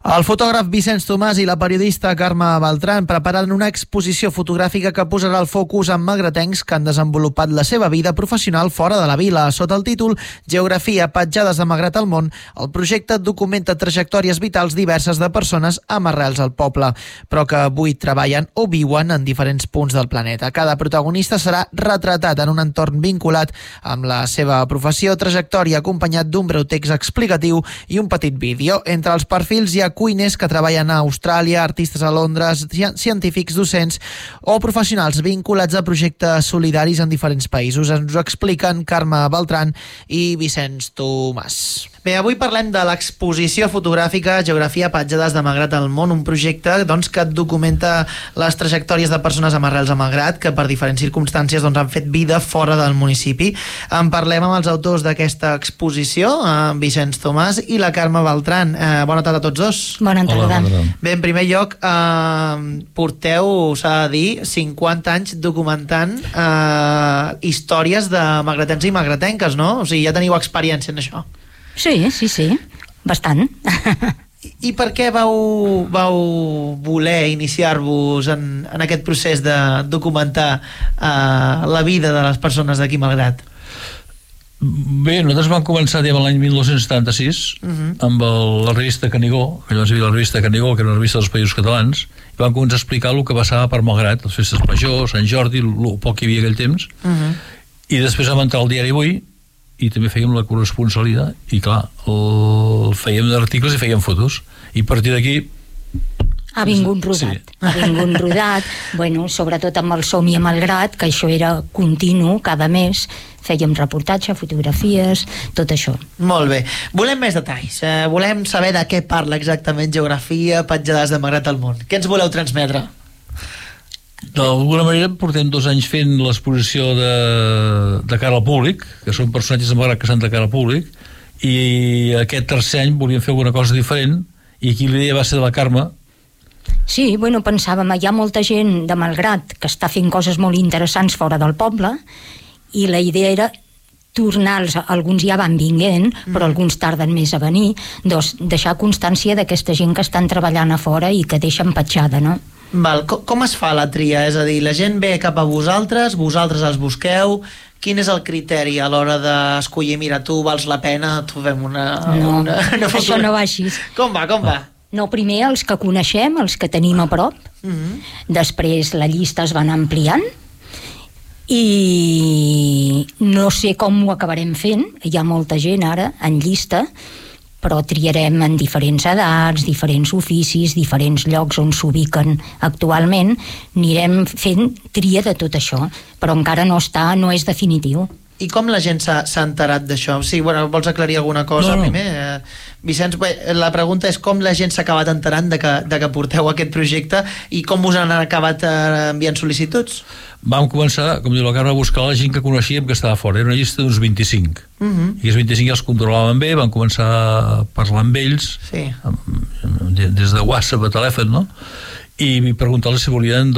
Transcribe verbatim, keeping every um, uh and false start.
El fotògraf Vicenç Tomàs i la periodista Carme Beltran preparen una exposició fotogràfica que posarà el focus en magratencs que han desenvolupat la seva vida professional fora de la vila. Sota el títol Geografia, petjades de Malgrat al món, el projecte documenta trajectòries vitals diverses de persones amb arrels al poble, però que avui treballen o viuen en diferents punts del planeta. Cada protagonista serà retratat en un entorn vinculat amb la seva professió, trajectòria, acompanyat d'un breu text explicatiu i un petit vídeo. Entre els perfils hi ha cuiners que treballen a Austràlia, artistes a Londres, científics, docents o professionals vinculats a projectes solidaris en diferents països. Ens ho expliquen Carme Beltran i Vicenç Tomàs. Bé, avui parlem de l'exposició fotogràfica Geografia, petjades de Malgrat al món, un projecte doncs, que documenta les trajectòries de persones amb arrels a Malgrat que per diferents circumstàncies doncs, han fet vida fora del municipi. En parlem amb els autors d'aquesta exposició, en Vicenç Tomàs i la Carme Beltran. Eh, bona tarda a tots dos. Bona tarda. Hola, Bé, en primer lloc, eh, porteu, s'ha de dir, cinquanta anys documentant eh, històries de malgratens i malgratenques, no? O sigui, ja teniu experiència en això. Sí, sí, sí, bastant. I, i per què vau, vau voler iniciar-vos en, en aquest procés de documentar eh, la vida de les persones d'aquí Malgrat? Bé, nosaltres vam començar l'any dinou setanta-sis uh-huh. amb el, la revista Canigó, que llavors hi havia la revista Canigó, que era una revista dels Països Catalans, i vam començar a explicar el que passava per Malgrat, les festes majors, Sant Jordi, el poc que hi havia aquell temps, uh-huh. i després vam entrar al diari Avui, i també fèiem la corresponsalia, i clar, el, fèiem articles i fèiem fotos, i a partir d'aquí ha vingut rodat, sí. ha vingut rodat, bueno, sobretot amb el Som-hi a Malgrat, que això era continu, cada mes, fèiem reportatge, fotografies, tot això. Molt bé. Volem més detalls. Eh, volem saber de què parla exactament Geografia, petjades de Malgrat al món. Què ens voleu transmetre? D'alguna manera portem dos anys fent l'exposició de, de cara al públic, que són personatges de Malgrat que estan de cara al públic, i aquest tercer any volíem fer alguna cosa diferent, i aquí l'idea va ser de la Carme. Sí, bueno, pensàvem, hi ha molta gent de Malgrat que està fent coses molt interessants fora del poble, i la idea era tornar-los, alguns ja van vinguent, mm. però alguns tarden més a venir, doncs deixar constància d'aquesta gent que estan treballant a fora i que deixen petjada, no? Val. Com, com es fa la tria? És a dir, la gent ve cap a vosaltres, vosaltres els busqueu, quin és el criteri a l'hora d'escollir, mira, tu vals la pena, tu fem una... No, una, una això no va així. Com va, com va? No, primer els que coneixem, els que tenim a prop, mm-hmm. després la llista es va anar ampliant, i no sé com ho acabarem fent, hi ha molta gent ara en llista, però triarem en diferents edats, diferents oficis, diferents llocs on s'ubiquen actualment, anirem fent tria de tot això, però encara no està, no és definitiu. I com la gent s'ha enterat d'això? Sí, bueno, vols aclarir alguna cosa no, no. primer? Eh, Vicenç, bé, la pregunta és com la gent s'ha acabat enterant de que, de que porteu aquest projecte i com us han acabat eh, enviant sol·licituds? Vam començar, com diu la Carme, a buscar la gent que coneixíem que estava fora. Era una llista d'uns vint-i-cinc. Uh-huh. I els vint-i-cinc ja els controlaven bé, van començar a parlar amb ells, sí. des de WhatsApp a telèfon, no? I preguntar-los si volien